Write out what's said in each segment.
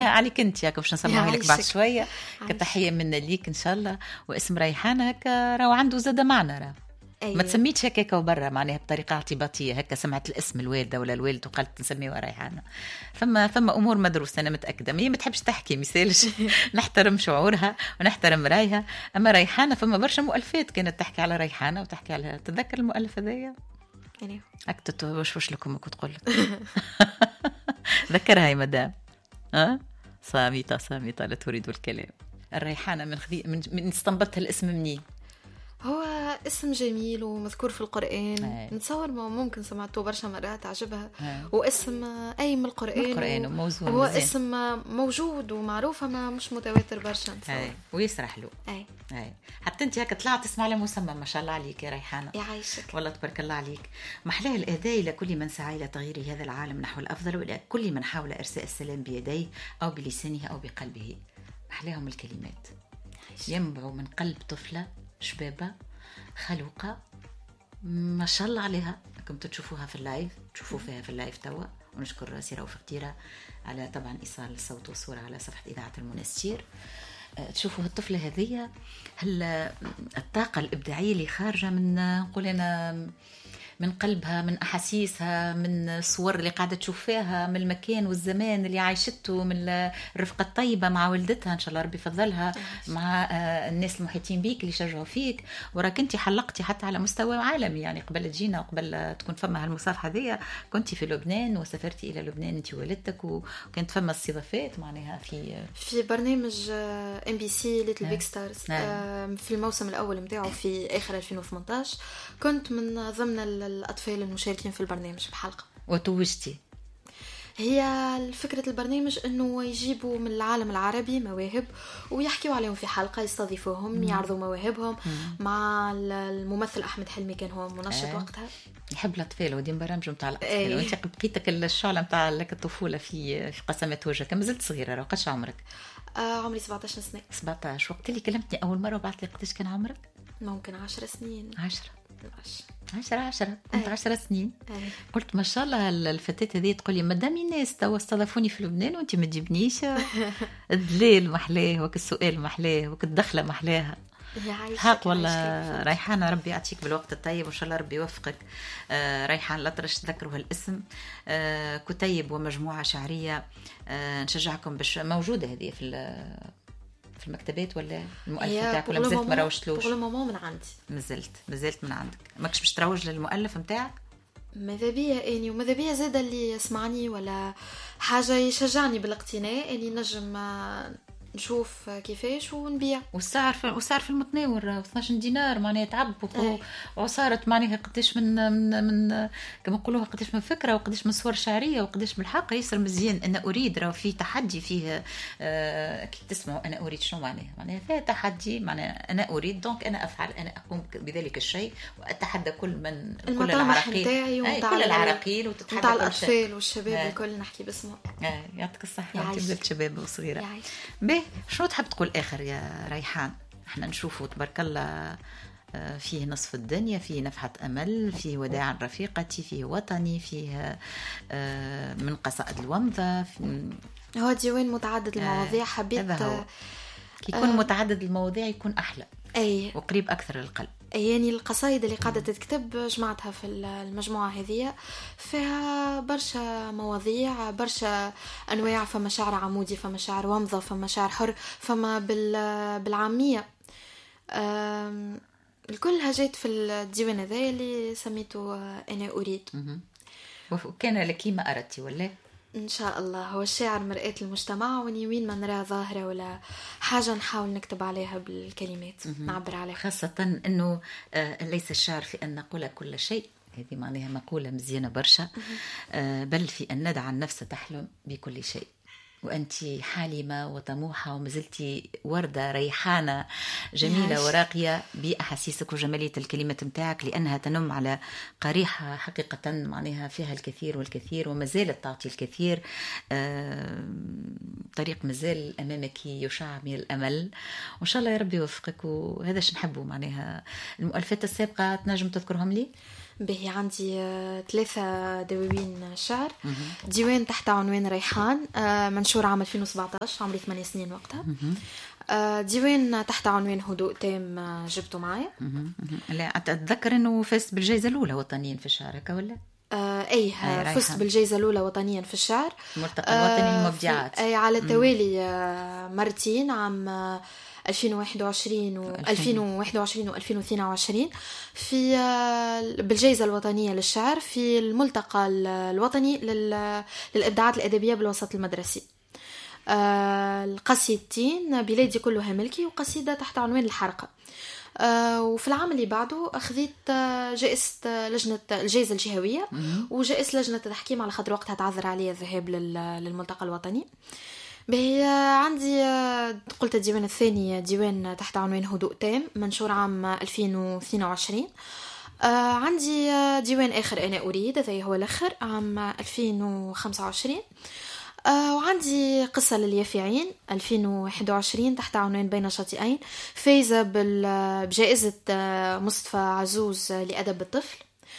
عليك انت ياك باش نسمعها لك بعد شويه كتحيه منا ليك ان شاء الله. واسم ريحانه هكا راهو عنده زاد معنى راه. أيوة. ما تسميتش هكاك وبرا معناها بطريقه اعتباطيه هكا سمعت الاسم الوالده ولا الوالد وقالت نسميوها ريحانه. ثم امور مدروسه انا متاكده هي ما تحبش تحكي مثالش نحترم شعورها ونحترم رايها. اما ريحانه فما برشا مؤلفات كانت تحكي على ريحانه وتحكي على تذكر المؤلف هذايا يعني اكتت وش لكم كنت لك ذكرها يا مدام. صامتة لا تريد الكلام. الريحانة من استنبطت الاسم منين؟ هو اسم جميل ومذكور في القرآن. نتصور ممكن سمعته برشا مرات عجبها. واسم أي من القرآن وموزون هو اسم موجود ومعروف ما مش متواتر برشا. ويسرح له. حتى انت هكا طلعت تسمع له مسمى ما شاء الله عليك يا ريحانة. يعيشك والله تبارك الله عليك. محلاه الأداء لكل من سعى إلى تغيير هذا العالم نحو الأفضل ولكل من حاول إرساء السلام بيديه أو بلسانه أو بقلبه. محلاهم الكلمات ينبع من قلب طفلة شبابة خلوقة ما شاء الله عليها. كنتوا تشوفوها في اللايف تشوفوا فيها في اللايف توا. ونشكر سيرة وفقديرة على طبعا إيصال الصوت والصورة على صفحة إذاعة المنستير. تشوفوا الطفلة هذه الطاقة الإبداعية اللي خارجة من نقول أنا من قلبها من أحاسيسها من الصور اللي قاعدة تشوف فيها من المكان والزمان اللي عايشته من الرفقة الطيبة مع والدتها إن شاء الله ربي يفضلها مع الناس المحيطين بيك اللي شجعوا فيك. وراك انت حلقتي حتى على مستوى عالمي يعني قبل تجينا وقبل تكون فما هالمصافحة هذه كنتي في لبنان وسافرتي إلى لبنان انت ووالدتك وكانت فما استضافات معناها في برنامج MBC Little Big Stars في الموسم الأول متاعه في آخر 2018 كنت من ضمن الأطفال المشاركين في البرنامج بحلقة. وتوجتي هي فكرة البرنامج أنه يجيبوا من العالم العربي مواهب ويحكيوا عليهم في حلقة يستضيفوهم يعرضوا مواهبهم مع الممثل أحمد حلمي كان هو منشط وقتها يحب الأطفال ودي برامج متاع الأطفال. وانت بقيتك الشعلة متاع لك الطفولة في قسمات وجهك كم زلت صغيرة وقدش عمرك؟ عمري 17 سنة. 17 وقت اللي كلمتني أول مرة وبعت لي قدش كان عمرك؟ ممكن 10 سنين 10 كنت 10 سنين. قلت ما شاء الله الفتاة هذه تقول لي مدام الناس توا استضافوني في لبنان وانت ما تجيبنيش. الدليل محلاه وك السؤال محلاه وك الدخلة محلاها حق والله. ريحانة ربي يعطيك بالوقت الطيب وإن شاء الله ربي يوفقك. ريحان الأطرش تذكروا هالاسم. كتيب ومجموعة شعرية نشجعكم باش موجودة هذه في المكتبات ولا المؤلف بتاعك ولا مازلت ما روجتلوش؟ بقول ماما من عندي مازلت من عندك ماكش باش تروج للمؤلف بتاعك؟ ماذا بيا اني وماذا بيا زاد اللي يسمعني ولا حاجه يشجعني بالاقتناء اللي نجم نشوف كيفاش ونبيع. والسعر في المتناول 12 دينار معناها تعب وصارت معناها قداش من كما نقولوها قداش من فكره وقداش من صور شعريه وقداش من الحق ياسر مزيان. انا اريد راه في تحدي فيه كي تسمعوا انا اريد شنو معناها فيها تحدي معناها انا اريد دونك انا افعل انا اقوم بذلك الشيء واتحدى كل العراقيل كل العراقيل وتتحدى الاطفال والشباب الكل نحكي باسمه. يعطيك الصحه تبدا شباب وصغيره. شو تحب تقول آخر يا ريحان؟ احنا نشوفه تبارك الله فيه نصف الدنيا فيه نفحة أمل فيه وداع رفيقتي فيه وطني فيه من قصائد الومضة هو ديوان متعدد المواضيع. حبيت يكون متعدد المواضيع يكون أحلى وقريب أكثر للقلب. يعني القصائد اللي قاعدة تتكتب جمعتها في المجموعة هذه فيها برشا مواضيع برشا أنواع. فما شعر عمودي فما شعر ومضة فما شعر حر فما بالعامية. الكل جات في الديوان هذا اللي سميته أنا أريد. وكان لك ما أردتي ولا؟ إن شاء الله. هو الشاعر مرآة المجتمع وني وين ما نرى ظاهرة ولا حاجة نحاول نكتب عليها بالكلمات نعبر عليها. خاصة أنه ليس الشعر في أن نقول كل شيء هذه معناها مقولة مزيانة برشا بل في أن ندع النفس تحلم بكل شيء. وأنت حالمة وطموحة ومازلتي وردة ريحانة جميلة وراقية بأحاسيسك وجمالية الكلمات متاعك لأنها تنم على قريحة حقيقة معناها فيها الكثير والكثير وما زالت تعطي الكثير. طريق مازال أمامك يشع من الأمل وإن شاء الله يا ربي يوفقك. وهذا شو نحبه معناها. المؤلفات السابقة تنجم تذكرهم لي؟ به عندي 3 دواوين شعر. ديوان تحت عنوان ريحان منشور عام 2017، عمري 8 سنين وقتها. ديوان تحت عنوان هدوء تام جبته معايا. لا أتذكر أنه فاز بالجائزة الأولى وطنيا في الشعر هكا ولا؟ فزت بالجائزة الأولى وطنيا في الشعر، الملتقى الوطني للمبدعات. على التوالي مرتين، عام 2021 و2022 في بالجائزة الوطنية للشعر في الملتقى الوطني للإبداعات الأدبية بالوسط المدرسي. القصيدتين بلادي كلها ملكي وقصيدة تحت عنوان الحرقة. وفي العام اللي بعده أخذت جائزة لجنة الجائزة الجهوية وجائزة لجنة التحكيم، على خاطر وقتها تعذر علي الذهاب للملتقى الوطني. به عندي قلت الديوان الثاني ديوان تحت عنوان هدوء تام منشور عام 2022. عندي ديوان آخر أنا أريد، هذا هو الآخر، عام 2025. وعندي قصة لليافعين 2021 تحت عنوان بين شاطئين، فايزة بجائزة مصطفى عزوز لأدب الطفل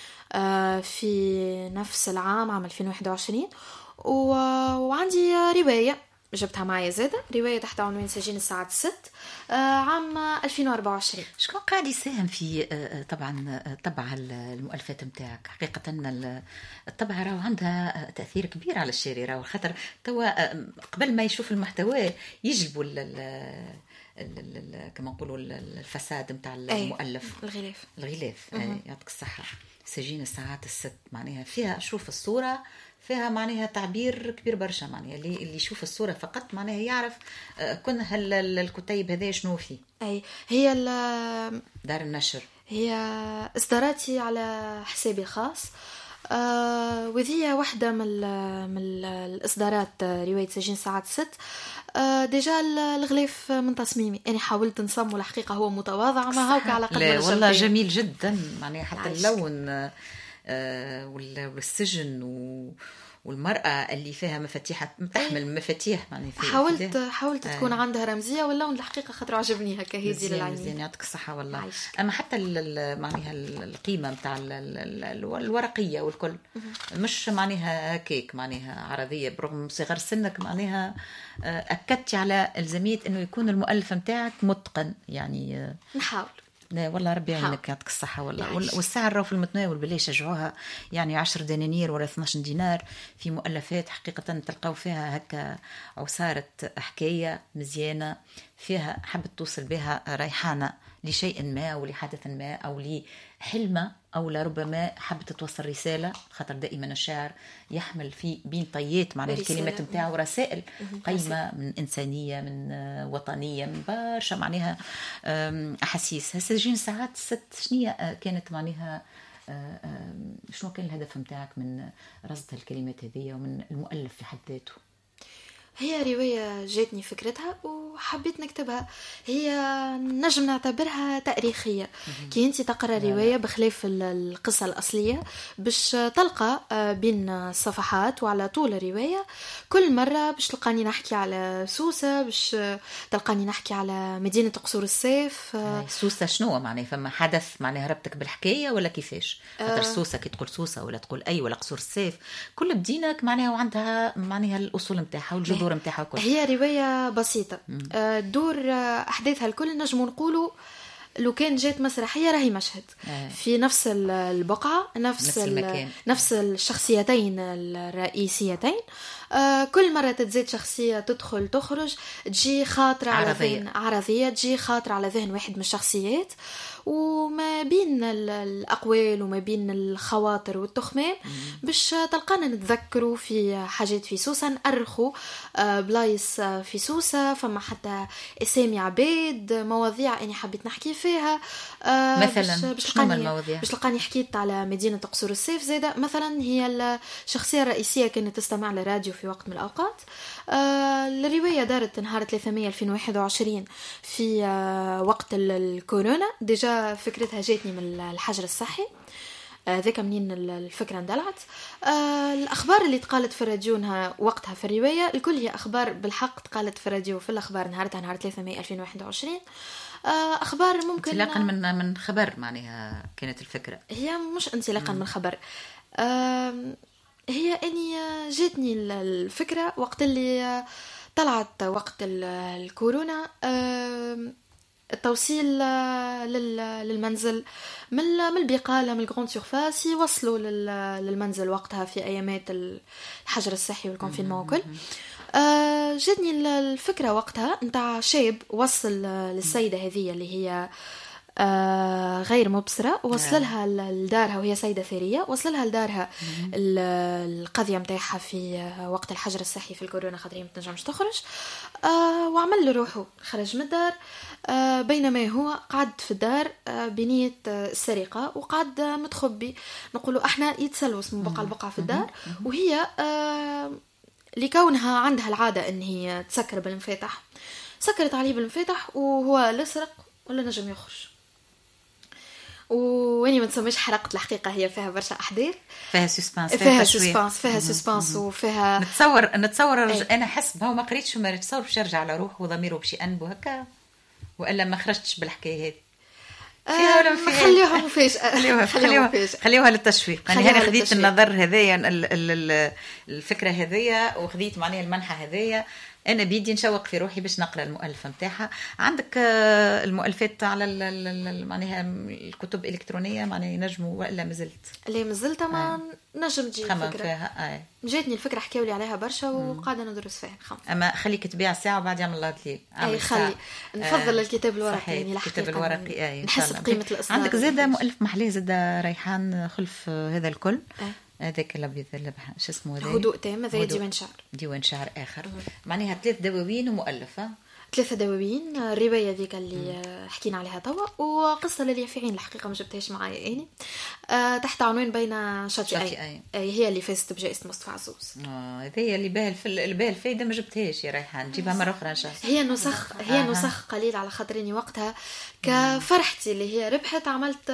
في نفس العام، عام 2021. وعندي رواية جبتها معي زادة، رواية تحت عنوان سجين الساعات 6 عام 2024. شكون قاعد يساهم في طبعا طبع المؤلفات متاعك؟ حقيقة الطبع راهو عندها تأثير كبير على الشاري، راهو خاطر توا قبل ما يشوف المحتوى يجلبوا كما نقولوا الفساد متاع المؤلف، الغلاف. يعطيك الصحة. سجين الساعات 6 معناها فيها شوف الصورة، فيها معناها تعبير كبير برشا، معناها اللي يشوف الصورة فقط معناها يعرف كن الكتيب هذا شنو فيه. أي هي دار النشر، هي إصداراتي على حسابي الخاص. وذي واحدة من الإصدارات، رواية سجين ساعات 6. ديجا الغلاف من تصميمي، أنا حاولت نصمم، الحقيقة هو متواضع ما هوك على قدر لا والله جميل جدا، معناها حتى اللون والسجن والمرأة اللي فيها مفاتيح تحمل مفاتيح، معناها حاولت تكون عندها رمزية، واللون الحقيقة خاطر عجبني هكا هيدي للعين. زين يعطيك الصحة والله. أما حتى معناها القيمة متاع الورقية والكل مش معناها هكاك، معناها عرضية برغم صغر سنك، معناها أكدت على الزمية إنه يكون المؤلف متاعك متقن يعني. نحاول. لا والله ربي يعينك يعطيك الصحة والله. والسعر راهو في المتناول، بلاش شجعوها يعني 10 دنانير ولا 12 دينار في مؤلفات حقيقة تلقاو فيها هكا عصارة حكاية مزيانة، فيها حبت توصل بها ريحانة لشيء ما ولحدث ما أو لحلمة أو لربما حبت توصل رسالة، خاطر دائما الشاعر يحمل في بين طيات معنى الكلمات متاعه رسائل قيمة من إنسانية، من وطنية، من برشا معناها أحاسيس. سجين ساعات 6 شنية كانت معناها شنو كان الهدف متاعك من رصد الكلمات هذه ومن المؤلف في حد ذاته؟ هي رواية جاتني فكرتها وحبيت نكتبها. هي نجم نعتبرها تاريخية. كي انت تقرأ رواية بخلاف القصة الأصلية باش تلقى بين الصفحات وعلى طول الرواية كل مرة باش تلقاني نحكي على سوسة، باش تلقاني نحكي على مدينة قصور السيف. سوسة شنو معناها؟ فما حدث معناها ربطك بالحكاية ولا كيفاش؟ خاطر سوسة كي تقول سوسة ولا تقول أي ولا قصور السيف كل مدينة معناها وعندها معناها الأصول متاعها والجذور. هي رواية بسيطة دور أحداثها الكل نجم نقولوا لو كان جات مسرحية راهي مشهد في نفس البقعة، نفس الشخصيتين الرئيسيتين. كل مرة تتزيد شخصية تدخل تخرج تجي خاطرة على ذهن عرضية، تجي خاطرة على ذهن واحد من الشخصيات، وما بين الأقوال وما بين الخواطر والتخمام باش تلقانا نتذكروا في حاجات في سوسة، نأرخوا بلايص في سوسة، فما حتى اسامي عباد، مواضيع أني حبيت نحكي فيها. مثلا باش تلقاني حكيت على مدينة قصور السيف زادة مثلا، هي الشخصية الرئيسية كانت تستمع لراديو في وقت من الأوقات. الرواية دارت نهار 3 مايو 2021 في وقت الكورونا. ديجا فكرتها جاتني من الحجر الصحي. ذاك منين الفكرة اندلعت. الأخبار اللي تقالت في الراديو وقتها في الرواية الكل هي أخبار بالحق تقالت في الراديو في الأخبار نهار 3 ماي 2021. أخبار ممكن انطلاقا من خبر معناها كانت الفكرة. هي مش انطلاقا من خبر، هي أني جاتني الفكرة وقت اللي طلعت وقت الكورونا التوصيل للمنزل من البقالة من الجراند سيرفاس يوصلوا للمنزل وقتها في أيامات الحجر الصحي والكونفينمون وكل. جاتني الفكرة وقتها نتاع شاب وصل للسيدة هذه اللي هي غير مبصرة، وصلها لدارها وهي سيدة ثرية، وصلها لدارها القضية متاعها في وقت الحجر الصحي في الكورونا خاطر هي ما تنجمش تخرج، وعمل له روحه خرج من الدار، بينما هو قعد في الدار بنية السرقة وقعد متخبي. نقولوا احنا يتسلوس من بقعة لبقعة في الدار، وهي لكونها عندها العادة ان هي تسكر بالمفاتح سكرت عليه بالمفاتح وهو لا سرق ولا نجم يخرج. واني ما نسميش حرقت الحقيقه، هي فيها برشا احداث، فيها سسبانس، فيها سسبانس وفيها نتصور انا حسب هو ما قريتش وما نتصور باش يرجع على روحه وضميره باش ينبو هكا، والا ما خرجتش بالحكايه هذه. فيها ولا فيها؟ خليوها مفاجأة، خليوها للتشويق. يعني انا خذيت النظر هذايا الفكره هذيا وخذيت معناها المنحه هذيا، انا بيدي نشوق في روحي باش نقرا المؤلفه نتاعها. عندك المؤلفات على معناها الكتب الالكترونيه معناها ينجموا ولا مازلت ما نجم تجي الفكره فيها. جاتني الفكره حكاوا لي عليها برشا وقاعده ندرس فيها. اما خليك تبيع ساعه وبعد يعمل الله دليل. اي خلي نفضل الكتاب الورقي، يعني الكتاب الورقي نحس بقيمه الاصدار. عندك زاده مؤلف محليه زاده ريحان خلف هذا الكل. هذاك الابيض شو اسمه هذا؟ هدوء تام. هذا ديوان شعر اخر. معناها 3 دواوين ومؤلفه 3 دواوين. الروايه ذيك اللي حكينا عليها توا، وقصه لليافعين الحقيقه ما جبتهاش معايا يعني، تحت عنوان بين شاطئين. هي اللي فازت بجائزه مصطفى عزوز. هذه اللي باه الفايده ما جبتهاش يا ريحان، نجيبها مره اخرى ان شاء الله. هي نسخ قليل على خاطرني وقتها كفرحتي اللي هي ربحت عملت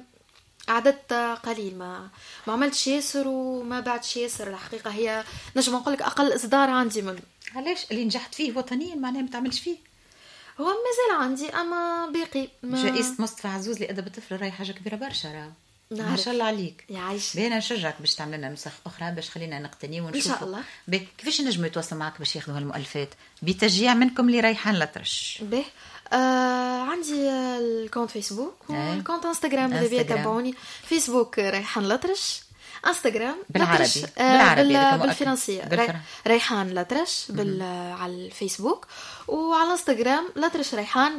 عدد قليل، ما عملتش ياسر وما بعدش ياسر. الحقيقه هي نجم نقول لك اقل اصدار عندي من. علاش اللي نجحت فيه وطنيا معناها ما تعملش فيه؟ هو مازال عندي اما باقي جائزه مصطفى عزوز لادب الطفل راهي حاجه كبيره برشا. ما شاء الله عليك. يعيش. بينا نشجعك باش تعمل لنا نسخ اخرى باش خلينا نقتني ونشوف ان شاء الله. كيفاش نجموا يتواصلوا معك باش ياخذوا هالمؤلفات؟ بتشجيع منكم لريحان الأطرش. به عندي الكونت فيسبوك والكونت انستغرام اللي بيتابعوني. فيسبوك ريحان الأطرش، انستغرام بالعربي بالفرنسية ريحان الأطرش على الفيسبوك، وعلى الانستغرام الأطرش ريحان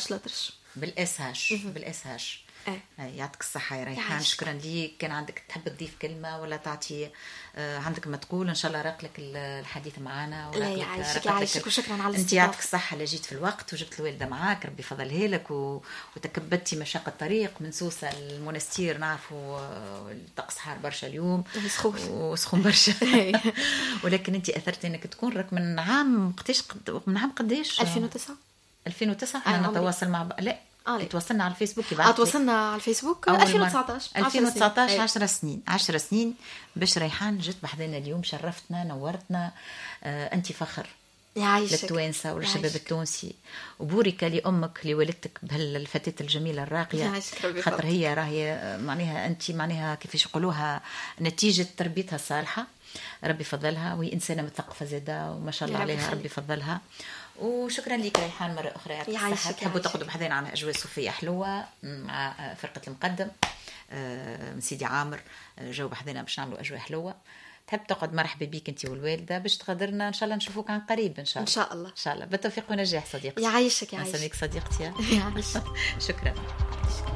بالاسهاش. يعطيك الصحة يا ريحان. شكرا ليك. كان عندك تحب تضيف كلمة ولا تعطي عندك ما تقول؟ إن شاء الله راقلك الحديث معنا. لا يعيشك وشكرا على الاستضافة. أنت يعطيك الصحة اللي جيت في الوقت وجبت الوالدة معاك، ربي فضلها لك وتكبدتي مشاق الطريق من سوسة المونستير. نعرفوا الطقس حار برشا اليوم وسخون برشا ولكن أنت أثرت أنك تكون رك من عام قديش 2009 احنا نتواصل مع لا تواصلنا على الفيسبوك. تواصلنا على الفيسبوك 2019 10 سنين باش ريحان جت بحضنا اليوم. شرفتنا نورتنا. انت فخر للتوانسة والشباب التونسي، وبورك لأمك لوالدتك بهالفتاة الجميلة الراقية، خاطر هي راهي معناها أنت معناها كيفاش يقولوها نتيجة تربيتها الصالحة. ربي فضلها، وهي إنسانة مثقفة زادة وما شاء الله عليها. ربي فضلها. وشكرا لك ريحان مرة أخرى. يعطيك تحبوا تاخذوا بحذين عن أجواء صوفية حلوة مع فرقة المقدم من سيدي عامر. جو بحذينا باش نعملوا أجواء حلوة. تحب تقعد مرحبا بيك أنت والوالدة باش تغادرنا إن شاء الله. نشوفوك عن قريب إن شاء الله. بالتوفيق ونجاح صديقتي. يعيشك صديقتي. يعيش. شكرا.